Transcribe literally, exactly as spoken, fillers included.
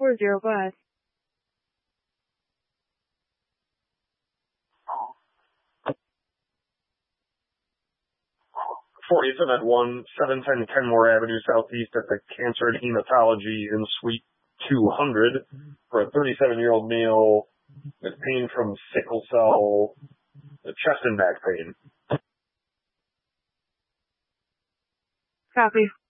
four zero, go ahead. forty-seven at one, seven ten Kenmore Avenue Southeast at the Cancer and Hematology in Suite two hundred for a thirty-seven-year-old male with pain from sickle cell, chest and back pain. Copy.